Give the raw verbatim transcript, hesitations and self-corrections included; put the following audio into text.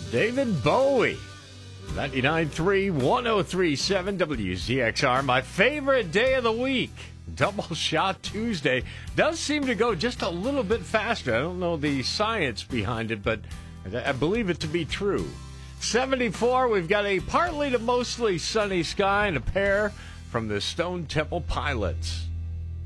David Bowie. ninety-nine point three, one oh three point seven W Z X R. My favorite day of the week. Double Shot Tuesday. Does seem to go just a little bit faster. I don't know the science behind it, but I believe it to be true. seventy-four, we've got a partly to mostly sunny sky and a pair from the Stone Temple Pilots.